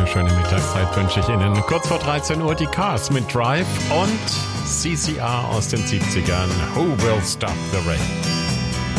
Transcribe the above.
wunderschöne Mittagszeit wünsche ich Ihnen. Kurz vor 13 Uhr die Cars mit Drive und CCR aus den 70ern. Who Will Stop the Rain?